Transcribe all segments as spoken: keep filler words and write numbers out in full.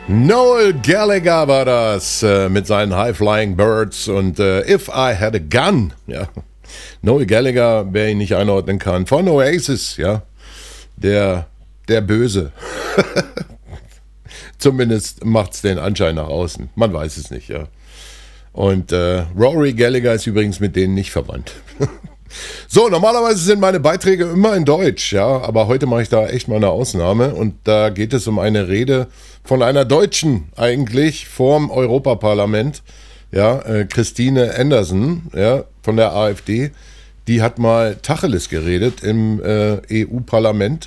Noel Gallagher war das äh, mit seinen High Flying Birds und äh, If I Had a Gun. Ja. Noel Gallagher, wer ihn nicht einordnen kann, von Oasis, ja, der, der Böse. Zumindest macht es den Anschein nach außen. Man weiß es nicht, ja. Und äh, Rory Gallagher ist übrigens mit denen nicht verwandt. So, normalerweise sind meine Beiträge immer in Deutsch, ja, aber heute mache ich da echt mal eine Ausnahme und da geht es um eine Rede von einer Deutschen eigentlich vorm Europaparlament, ja, äh, Christine Anderson, ja, von der AfD, die hat mal Tacheles geredet im äh, E U-Parlament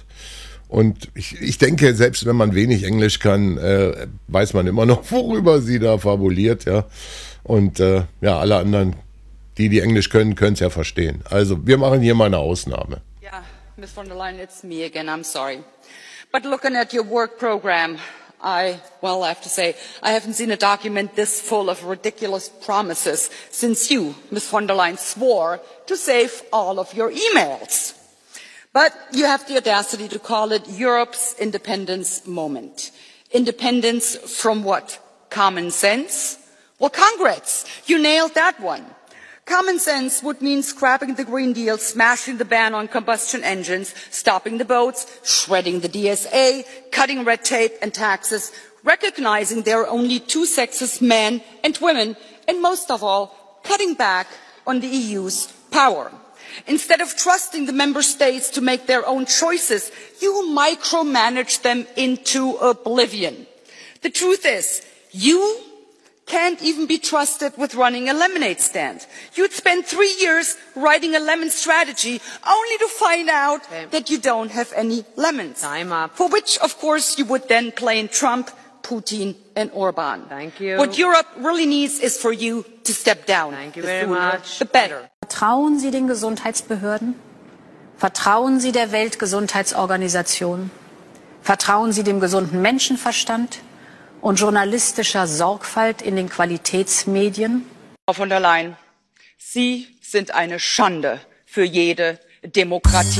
und ich, ich denke, selbst wenn man wenig Englisch kann, äh, weiß man immer noch, worüber sie da fabuliert, ja, und äh, ja, alle anderen, die, die Englisch können, können es ja verstehen. Also, wir machen hier mal eine Ausnahme. Yeah, Miz von der Leyen, it's me again, I'm sorry. But looking at your work program, I, well, I have to say, I haven't seen a document this full of ridiculous promises since you, Miz von der Leyen, swore to save all of your emails. But you have the audacity to call it Europe's independence moment. Independence from what? Common sense? Well, congrats, you nailed that one. Common sense would mean scrapping the Green Deal, smashing the ban on combustion engines, stopping the boats, shredding the D S A, cutting red tape and taxes, recognizing there are only two sexes, men and women, and most of all, cutting back on the E U's power. Instead of trusting the member states to make their own choices, you micromanage them into oblivion. The truth is, you can't even be trusted with running a lemonade stand. You'd spend three years writing a lemon strategy only to find out okay. that you don't have any lemons. Time up. For which, of course, you would then claim Trump, Putin and Orban. Thank you. What Europe really needs is for you to step down. Thank you the very sooner, much. the better. Vertrauen Sie den Gesundheitsbehörden? Vertrauen Sie der Weltgesundheitsorganisation? Vertrauen Sie dem gesunden Menschenverstand und journalistischer Sorgfalt in den Qualitätsmedien? Frau von der Leyen, Sie sind eine Schande für jede Demokratie.